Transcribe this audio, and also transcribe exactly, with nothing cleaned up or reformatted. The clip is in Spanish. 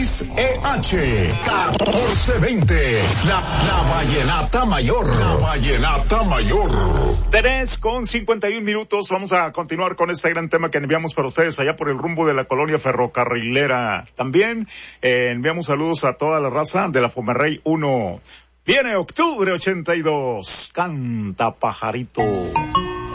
X E H catorce veinte, la, la Vallenata Mayor, la Vallenata Mayor. Tres con cincuenta y un minutos, vamos a continuar con este gran tema que enviamos para ustedes allá por el rumbo de la colonia ferrocarrilera. También eh, enviamos saludos a toda la raza de la Fomerrey uno. Viene octubre ochenta y dos, canta pajarito.